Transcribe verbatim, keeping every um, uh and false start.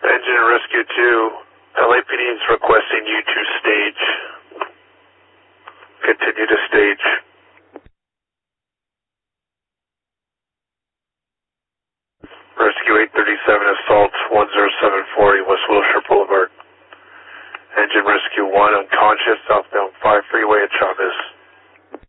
Engine Rescue two, L A P D is requesting you to stage. Continue to stage. Rescue eight thirty-seven Assault one zero seven forty West Wilshire Boulevard. Engine Rescue one unconscious, southbound five freeway at Chavez.